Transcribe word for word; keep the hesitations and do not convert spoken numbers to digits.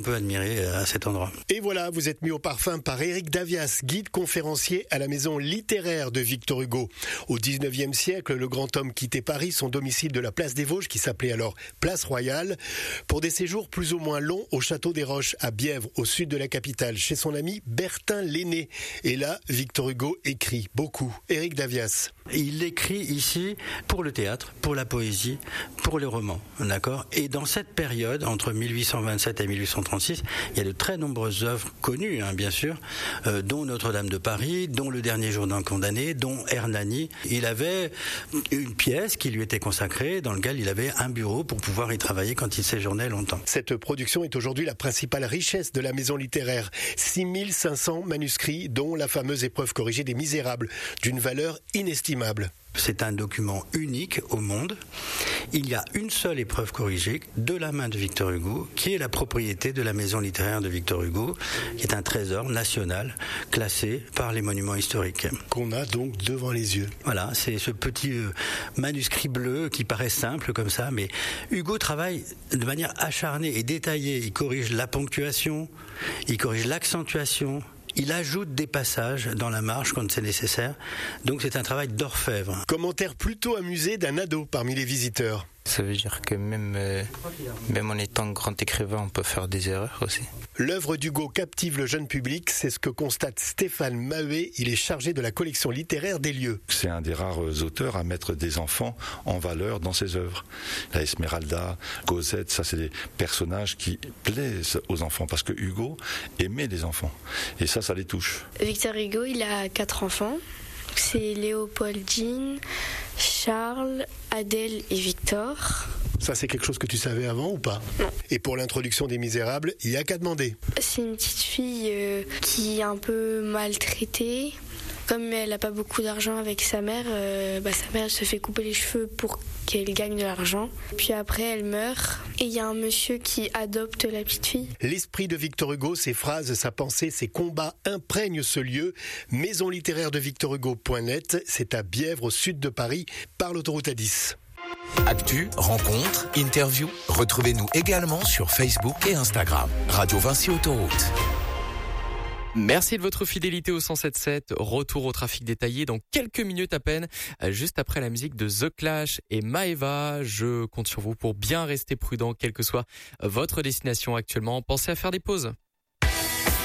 peut admirer à cet endroit. Et voilà, vous êtes mis au parfum par Éric Davias, guide conférencier à la maison littéraire de Victor Hugo. Au dix-neuvième siècle, le grand homme quittait Paris, son domicile de la place des Vosges, qui s'appelait alors Place Royale, pour des séjours plus ou moins longs au château des Roches, à Bièvre, au sud de la capitale, chez son ami Bertin l'Aîné. Et là, Victor Hugo écrit beaucoup. Éric Davias. Il écrit ici pour le théâtre, pour la poésie, pour les romans, d'accord ? Et dans cette période, entre mille huit cent vingt-sept et mille huit cent trente-six, il y a de très nombreuses œuvres connues, hein, bien sûr, euh, dont Notre-Dame de Paris, dont Le Dernier jour d'un condamné, dont Hernani. Il avait une pièce qui lui était consacrée, dans laquelle il avait un bureau pour pouvoir y travailler quand il séjournait longtemps. Cette production est aujourd'hui la principale richesse de la maison littéraire. six mille cinq cents manuscrits, dont la fameuse épreuve corrigée des Misérables, d'une valeur inestimable. C'est un document unique au monde. Il y a une seule épreuve corrigée de la main de Victor Hugo, qui est la propriété de la maison littéraire de Victor Hugo, qui est un trésor national classé par les monuments historiques. Qu'on a donc devant les yeux. Voilà, c'est ce petit euh, manuscrit bleu qui paraît simple comme ça, mais Hugo travaille de manière acharnée et détaillée. Il corrige la ponctuation, il corrige l'accentuation. Il ajoute des passages dans la marge quand c'est nécessaire, donc c'est un travail d'orfèvre. Commentaire plutôt amusé d'un ado parmi les visiteurs. Ça veut dire que même, euh, même en étant grand écrivain, on peut faire des erreurs aussi. L'œuvre d'Hugo captive le jeune public, c'est ce que constate Stéphane Maheuet. Il est chargé de la collection littéraire des lieux. C'est un des rares auteurs à mettre des enfants en valeur dans ses œuvres. La Esmeralda, Cosette, ça c'est des personnages qui plaisent aux enfants parce que Hugo aimait les enfants. Et ça, ça les touche. Victor Hugo, il a quatre enfants. C'est Léopoldine, Charles, Adèle et Victor. Ça, c'est quelque chose que tu savais avant ou pas ? Non. Et pour l'introduction des Misérables, il n'y a qu'à demander. C'est une petite fille euh, qui est un peu maltraitée. Comme elle n'a pas beaucoup d'argent avec sa mère, euh, bah, sa mère elle se fait couper les cheveux pour qu'elle gagne de l'argent. Puis après, elle meurt. Et il y a un monsieur qui adopte la petite fille. L'esprit de Victor Hugo, ses phrases, sa pensée, ses combats imprègnent ce lieu. Maison littéraire de victor hugo point net, c'est à Bièvre, au sud de Paris, par l'autoroute A dix. Actu, rencontres, interviews. Retrouvez-nous également sur Facebook et Instagram. Radio Vinci Autoroute. Merci de votre fidélité au cent sept sept. Retour au trafic détaillé dans quelques minutes à peine, juste après la musique de The Clash et Maeva. Je compte sur vous pour bien rester prudent, quelle que soit votre destination actuellement. Pensez à faire des pauses.